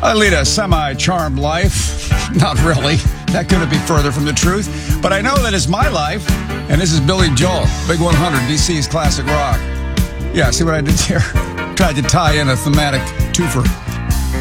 I lead a semi-charmed life. Not really. That couldn't be further from the truth. But I know that it's my life. And this is Billy Joel, Big 100, DC's classic rock. Yeah, see what I did there? Tried to tie in a thematic twofer.